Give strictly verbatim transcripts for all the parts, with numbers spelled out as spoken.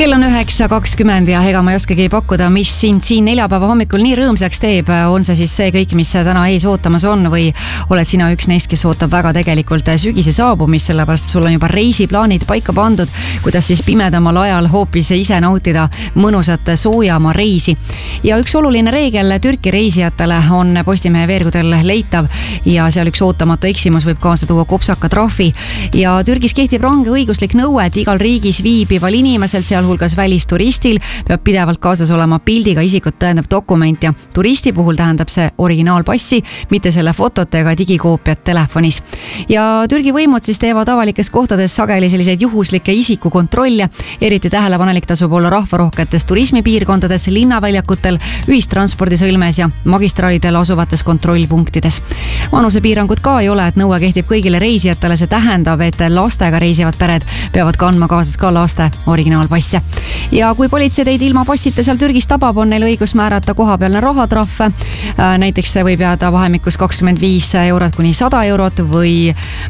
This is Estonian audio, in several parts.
Kell on üheksa kakskümmend ja ega ma ei oskagi pakkuda, mis sind siin neljapäeva hommikul nii rõõmsaks teeb. On see siis see kõik, mis täna ees ootamas on või oled sina üks neist, kes ootab väga tegelikult sügise saabumist, sellepärast sul on juba reisiplaanid paika pandud, kuidas siis pimedamal ajal hoopis ise nautida mõnusat soojamaa reisi. Ja üks oluline reegel Türki reisijatele on Postimehe veergudel leitav ja seal üks ootamatu eksimus võib kaasa tuua kopsaka trahvi. Ja Türgis kehtib range õiguslik nõue, et igal riigis viibival inimesel, sealhulgas välisturistil, peab pidevalt kaasas olema pildiga isikut tõendav dokument ja turisti puhul tähendab see originaalpassi, mitte selle fotot ega digikoopiat telefonis. Ja Türgi võimud siis teevad avalikes kohtades sageli selliseid juhuslikke isikukontrolle, eriti tähelepanelik tasub olla rahvarohketes turismipiirkondades, linnaväljakutel, ühistranspordisõlmes ja magistraalidel asuvates kontrollpunktides. Vanusepiirangud ka ei ole, et nõue kehtib kõigile reisijatele, see tähendab, et lastega reisivad pered peavad kandma kaasas ka laste originaalpassi. Ja kui politsei teid ilma passita seal Türgis tabab, on neil õigus määrata kohapealne rahatrahv. Näiteks see võib jääda vahemikus kakskümmend viis eurot kuni sada eurot või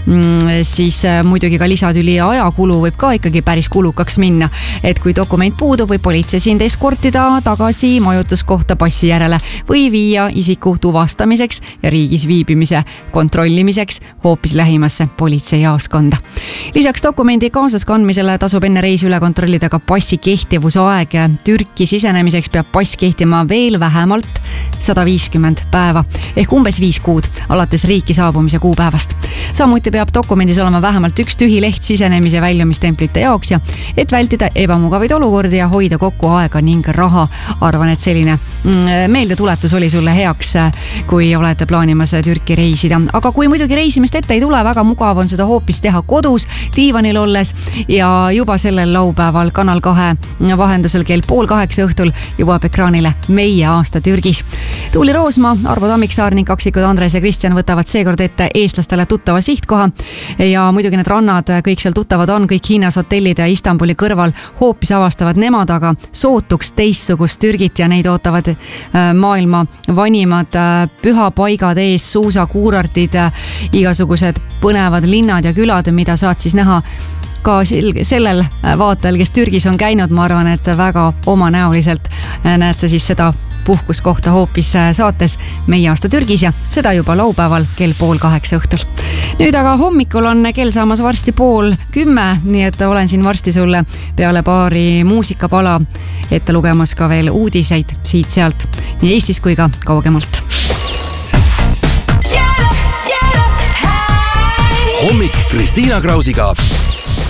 siis muidugi ka lisatüli ja ajakulu võib ka ikkagi päris kulukaks minna. Et kui dokument puudub, võib politsei sind eskortida tagasi majutuskohta passi järele või viia isiku tuvastamiseks ja riigis viibimise kontrollimiseks hoopis lähimasse politseijaoskonda. Lisaks dokumendi kaasas kandmisele tasub enne reisi üle kontrollida ka passi kehtivusaeg. Türki sisenemiseks peab pass kehtima veel vähemalt sada viiskümmend päeva ehk umbes viis kuud alates riiki saabumise kuupäevast. Samuti peab dokumendis olema vähemalt üks tühi leht sisenemise ja väljumistemplite jaoks ja et vältida ebamugavaid olukordi ja hoida kokku aega ning raha. Arvan, et selline meeldetuletus oli sulle heaks, kui olete plaanimas Türki reisida. Aga kui muidugi reisimist ette ei tule, väga mugav on seda hoopis teha kodus, diivanil olles ja juba sellel laupäeval Kanal kahe vahendusel kell pool kaheksa õhtul jõuab ekraanile Meie aasta Türgis. Tuuli Roosma, Arvo Tammiksaar ning kaksikud Andres ja Kristjan võtavad seekord ette eestlastele tuttava sihtkoha ja muidugi need rannad kõik seal tuttavad on, kõik Hiinas hotellid ja Istanbuli kõrval hoopis avastavad nemad aga sootuks teistsugust Türgit ja neid ootavad maailma vanimad pühapaigad ees, suusakuurortid, igasugused põnevad linnad ja külad, mida saad siis näha ka sellel vaatajal, kes Türgis on käinud. Ma arvan, et väga omanäoliselt näed sa siis seda puhkuskohta hoopis saates Meie aasta Türgis ja seda juba laupäeval kell pool kaheksa õhtul. Nüüd aga hommikul on kell saamas varsti pool kümme, nii et olen siin varsti sulle peale paari muusikapala ette lugemas ka veel uudiseid siit-sealt, nii Eestist kui ka kaugemalt. Hommik Kristiina Krausiga